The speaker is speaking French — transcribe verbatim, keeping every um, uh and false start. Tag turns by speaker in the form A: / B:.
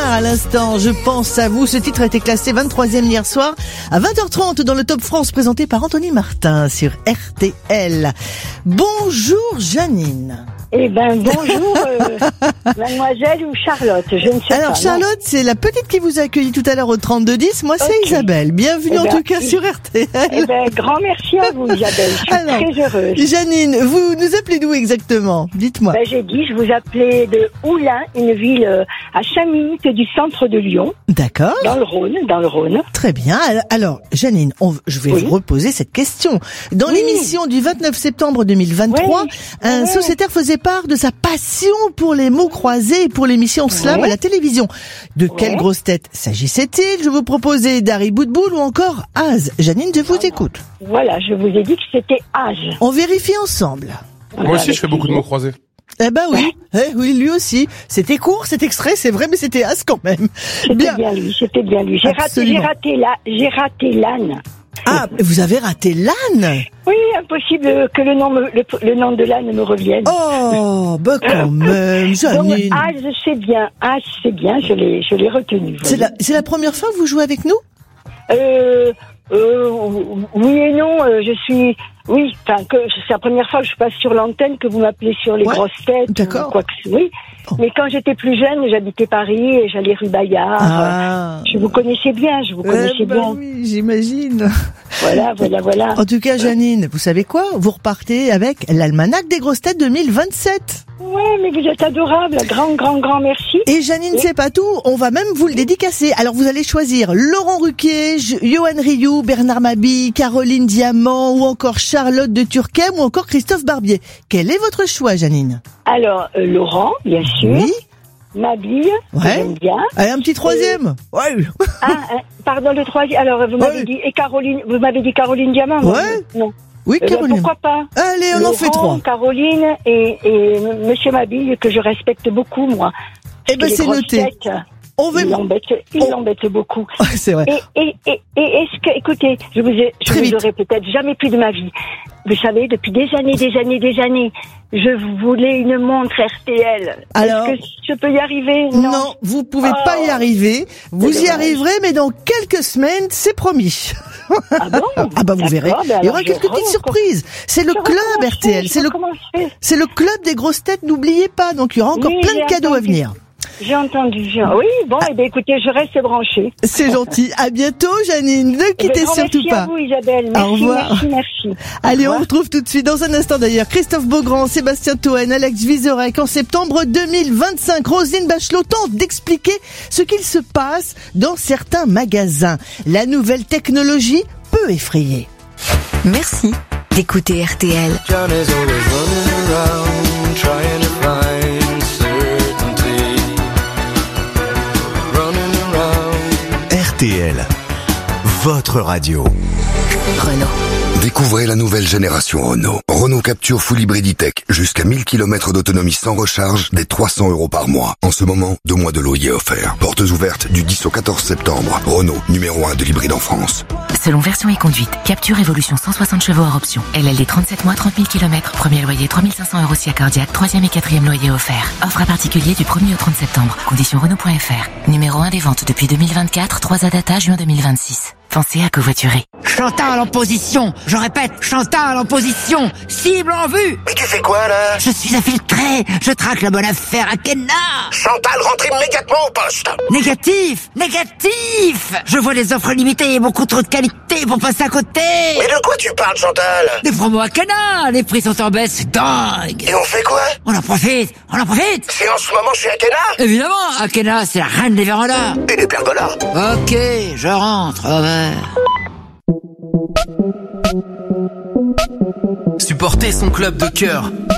A: Bernard à l'instant, je pense à vous. Ce titre a été classé vingt-troisième hier soir à vingt heures trente dans le Top France présenté par Anthony Martin sur R T L. Bonjour Janine.
B: Eh ben bonjour euh, mademoiselle ou Charlotte, je ne sais
A: Alors,
B: pas.
A: Alors Charlotte, non. C'est la petite qui vous a accueilli tout à l'heure au trente-deux dix. Moi, c'est okay. Isabelle. Bienvenue eh en ben, tout cas sur R T L.
B: Eh ben, grand merci à vous Isabelle, je suis Alors, très heureuse.
A: Janine, vous nous appelez d'où exactement? Dites-moi.
B: Ben, j'ai dit, je vous appelais de Oulin, une ville euh, à cinq minutes du centre de Lyon.
A: D'accord.
B: Dans le Rhône, dans le Rhône.
A: Très bien. Alors, Janine, on, je vais oui. vous reposer cette question. Dans oui. l'émission du vingt-neuf septembre deux mille vingt-trois, oui. un oui. sociétaire faisait part de sa passion pour les mots croisés et pour l'émission Slam ouais. à la télévision. De ouais. quelle grosse tête s'agissait-il? Je vous proposais Dari Boudboul ou encore Az. Janine, je vous
B: voilà.
A: écoute.
B: Voilà, je vous ai dit que c'était Az.
A: On vérifie ensemble.
C: Moi aussi, je fais beaucoup de mots croisés.
A: Eh ben oui, ouais. eh, oui, lui aussi. C'était court, cet extrait, c'est vrai, mais c'était Az quand même.
B: C'était bien, bien lui, c'était bien lui. J'ai raté, j'ai raté la, j'ai raté l'âne.
A: Ah, vous avez raté l'âne?
B: Oui, impossible que le nom, me, le, le nom de l'âne me revienne.
A: Oh, bah quand même, Janine.
B: Ah, c'est bien, ah, c'est bien, je l'ai, je l'ai retenu.
A: C'est la, c'est la première fois que vous jouez avec nous?
B: Euh, euh, oui et non, euh, je suis, oui, enfin, que c'est la première fois que je passe sur l'antenne, que vous m'appelez sur les ouais, grosses têtes.
A: D'accord.
B: Ou quoi que, oui. Oh. Mais quand j'étais plus jeune, j'habitais Paris et j'allais rue Bayard.
A: Ah.
B: Je vous connaissais bien, je vous connaissais
A: eh ben
B: bien.
A: Oui, j'imagine.
B: Voilà, voilà, voilà.
A: En tout cas, Janine, vous savez quoi? Vous repartez avec l'almanach des grosses têtes deux mille vingt-sept.
B: Ouais, mais vous êtes adorable. Grand, grand, grand merci.
A: Et Janine, c'est pas tout. On va même vous le dédicacer. Alors, vous allez choisir Laurent Ruquier, Johan Rioux, Bernard Mabille, Caroline Diamant ou encore Charlotte de Turckheim ou encore Christophe Barbier. Quel est votre choix, Janine?
B: Alors, euh, Laurent, bien sûr.
A: Oui.
B: Mabille,
A: ouais.
B: j'aime bien.
A: Allez, un petit troisième.
B: Euh... Ouais. Ah, hein, pardon, le troisième. Alors, vous m'avez ouais. dit, et Caroline, vous m'avez dit Caroline Diamant?
A: Ouais.
B: Non.
A: Oui,
B: euh,
A: Caroline.
B: Pourquoi pas?
A: Allez, on
B: Laurent,
A: en fait trois.
B: Caroline et, et Monsieur Mabille, que je respecte beaucoup, moi.
A: Eh ben, c'est noté.
B: Têtes,
A: on veut...
B: Il l'embête, il
A: on...
B: l'embête beaucoup.
A: C'est vrai.
B: Et, et, et, et est-ce que, écoutez, je vous ai, je vous aurais peut-être jamais plus de ma vie. Vous savez, depuis des années, des années, des années, je voulais une montre R T L.
A: Alors,
B: est-ce que je peux y arriver? Non,
A: non vous pouvez
B: oh.
A: pas y arriver. Vous y arriverez, mais dans quelques semaines, c'est promis.
B: Ah bon?
A: Ah bah vous verrez. Ben il y aura quelques petites surprises. C'est le club R T L. C'est le, c'est le club des grosses têtes. N'oubliez pas. Donc il y aura encore
B: oui,
A: plein de cadeaux
B: entendu.
A: à venir.
B: J'ai entendu. Oui, bon, ah. eh bien, écoutez, je reste branchée.
A: C'est gentil. À bientôt, Janine. Ne quittez
B: eh
A: surtout
B: merci
A: pas.
B: À vous, Isabelle. Merci,
A: au revoir.
B: Merci, merci.
A: Allez, on retrouve tout de suite, dans un instant d'ailleurs, Christophe Beaugrand, Sébastien Toen, Alex Vizorek. En septembre deux mille vingt-cinq, Roselyne Bachelot tente d'expliquer ce qu'il se passe dans certains magasins. La nouvelle technologie peut effrayer.
D: Merci d'écouter R T L.
E: R T L, votre radio.
D: Renault.
F: Découvrez la nouvelle génération Renault. Renault Capture Full Hybrid E-Tech. Jusqu'à mille kilomètres d'autonomie sans recharge, dès trois cents euros par mois. En ce moment, deux mois de loyer offert. Portes ouvertes du dix au quatorze septembre. Renault, numéro un de l'hybride en France.
D: Selon version et conduite, Capture Evolution cent soixante chevaux hors option. L L D trente-sept mois, trente mille kilomètres. Premier loyer trois mille cinq cents euros si accordiaque. Troisième et quatrième loyer offert. Offre à particulier du premier au trente septembre. Conditions Renault point F R. Numéro un des ventes depuis deux mille vingt-quatre. trois à data juin deux mille vingt-six. Pensez à covoiturer.
G: Chantal en position. Je répète, Chantal en position. Cible en vue.
H: Mais tu fais quoi, là?
G: Je suis infiltré. Je traque la bonne affaire à Kenna.
H: Chantal, rentre immédiatement au poste.
G: Négatif. Négatif. Je vois les offres limitées et beaucoup trop de qualité pour passer à côté.
H: Mais de quoi tu parles, Chantal?
G: Des promos à Kenna. Les prix sont en baisse, c'est dingue.
H: Et on fait quoi?
G: On en profite. On en profite.
H: C'est en ce moment chez Akena?
G: Évidemment, Akena, c'est la reine des vérandas.
H: Et des pergolas.
G: Ok, je rentre. Au revoir.
I: Supporter son club de cœur.